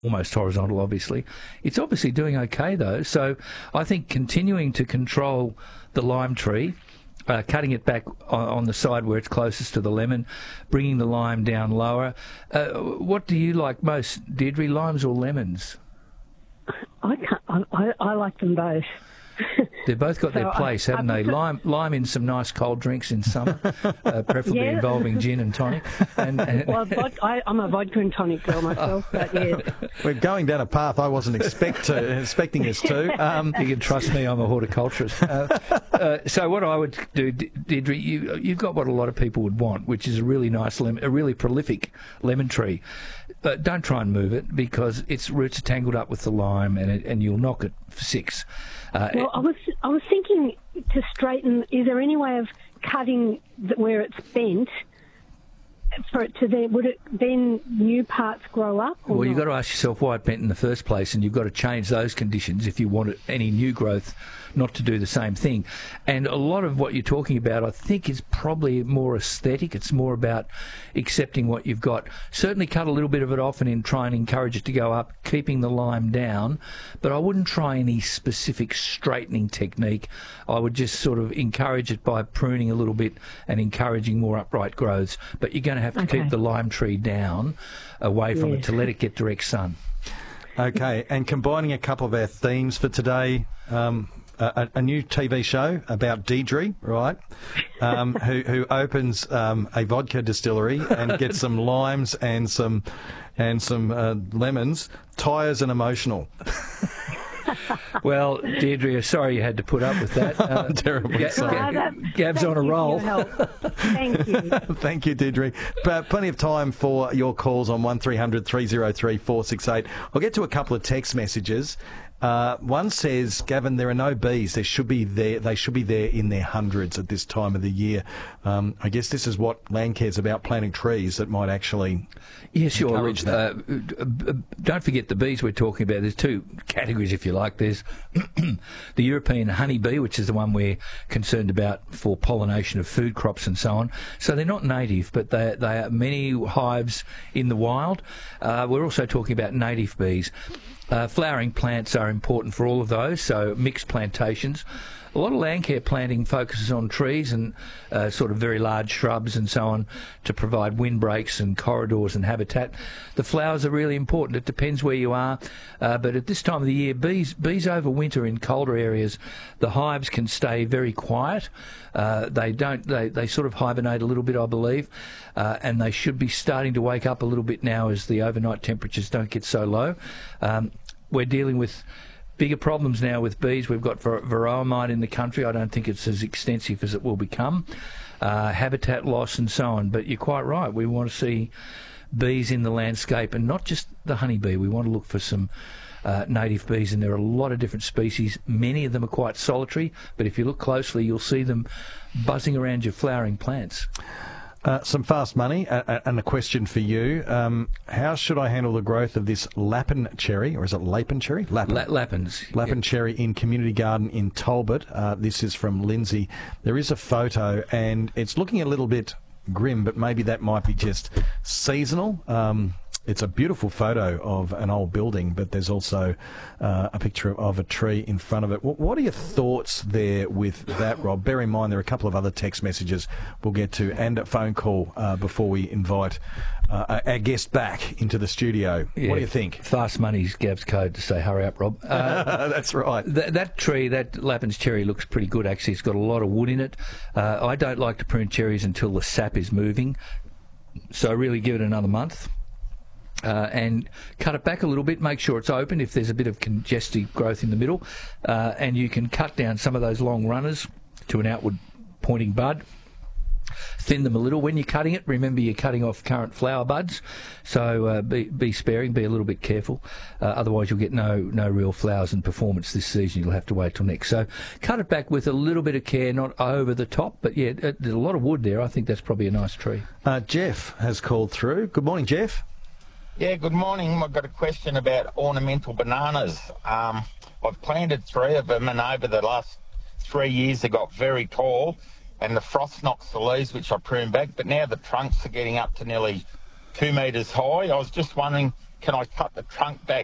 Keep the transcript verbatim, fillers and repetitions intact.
almost horizontal, obviously. It's obviously doing okay, though. So I think continuing to control the lime tree, uh, cutting it back on, on the side where it's closest to the lemon, bringing the lime down lower. Uh, what do you like most, Deirdre, limes or lemons? I can't. I, I, I like them both. They've both got So their place, I, haven't I they? Lime, lime in some nice cold drinks in summer, uh, preferably Yeah. involving gin and tonic. And, and Well, vod- I, I'm a vodka and tonic girl myself, but yeah. We're going down a path I wasn't expect to, expecting us to. Um, you can trust me, I'm a horticulturist. Uh, uh, so what I would do, D- Deirdre, you, you've got what a lot of people would want, which is a really nice, lemon, a really prolific lemon tree. But don't try and move it because its roots are tangled up with the lime and, it, and you'll knock it for six. Uh, Well, I was I was thinking to straighten. Is there any way of cutting the, where it's bent for it to then? Would it then new parts grow up? Or Well, you've not? got to ask yourself why it bent in the first place, and you've got to change those conditions if you want it, any new growth not to do the same thing. And a lot of what you're talking about, I think, is probably more aesthetic. It's more about accepting what you've got. Certainly cut a little bit of it off and then try and encourage it to go up, keeping the lime down. But I wouldn't try any specific straightening technique. I would just sort of encourage it by pruning a little bit and encouraging more upright growths. But you're going to have to Okay. keep the lime tree down away from it Yes. to let it get direct sun. okay, and combining a couple of our themes for today, um, a, a new T V show about Deirdre, right, um, who, who opens um, a vodka distillery and gets some limes and some and some uh, lemons, tires and emotional. Well, Deirdre, sorry you had to put up with that. Uh, I'm terribly Ga- sorry. Ga- Ah, that- Gab's thank on a you for roll. your help. Thank you. Thank you, Deirdre. But plenty of time for your calls on one three hundred three oh three four six eight. I'll get to a couple of text messages. Uh, one says, Gavin, there are no bees. There should be there. They should be there in their hundreds at this time of the year. Um, I guess this is what Landcare's about, planting trees that might actually Yes, sure. encourage Look, that. uh, uh, don't forget the bees we're talking about. There's two categories, if you like. There's the European honeybee, which is the one we're concerned about for pollination of food crops and so on. So they're not native, but they, they are many hives in the wild. Uh, we're also talking about native bees. Uh, flowering plants are important for all of those, so mixed plantations. A lot of Landcare planting focuses on trees and uh, sort of very large shrubs and so on to provide windbreaks and corridors and habitat. The flowers are really important. It depends where you are, uh, but at this time of the year, bees bees overwinter in colder areas. The hives can stay very quiet. Uh, they don't. They, they sort of hibernate a little bit, I believe, uh, and they should be starting to wake up a little bit now as the overnight temperatures don't get so low. Um, we're dealing with bigger problems now with bees. We've got var- varroa mite in the country. I don't think it's as extensive as it will become. Uh, habitat loss and so on. But you're quite right. We want to see bees in the landscape, and not just the honeybee. We want to look for some uh, native bees, and there are a lot of different species. Many of them are quite solitary, but if you look closely, you'll see them buzzing around your flowering plants. Uh, some fast money, uh, uh, and a question for you. Um, how should I handle the growth of this Lappen cherry, or is it Lapen cherry? Lappen. La- Lappins. Lappen Yep. cherry in Community Garden in Talbot. Uh, this is from Lindsay. There is a photo, and it's looking a little bit grim, but maybe that might be just seasonal. Um, it's a beautiful photo of an old building, but there's also uh, a picture of a tree in front of it. What, what are your thoughts there with that, Rob? Bear in mind there are a couple of other text messages we'll get to, and a phone call uh, before we invite uh, our guest back into the studio. Yeah, What do you think? Fast money's Gab's code to say hurry up, Rob. Uh, That's right. That, that tree, that Lappin's cherry, looks pretty good, actually. It's got a lot of wood in it. Uh, I don't like to prune cherries until the sap is moving, so really give it another month. Uh, and cut it back a little bit, make sure it's open if there's a bit of congestive growth in the middle. Uh, and you can cut down some of those long runners to an outward pointing bud. Thin them a little. When you're cutting it, remember you're cutting off current flower buds, so uh, be, be sparing, be a little bit careful. Uh, otherwise you'll get no no real flowers and performance this season. You'll have to wait till next. So cut it back with a little bit of care, not over the top, but yeah, uh, there's a lot of wood there. I think that's probably a nice tree. Uh, Jeff has called through. Good morning, Jeff. Yeah, good morning. I've got a question about ornamental bananas. Um, I've planted three of them, and over the last three years they got very tall, and the frost knocks the leaves, which I prune back, but now the trunks are getting up to nearly two metres high. I was just wondering can I cut the trunk back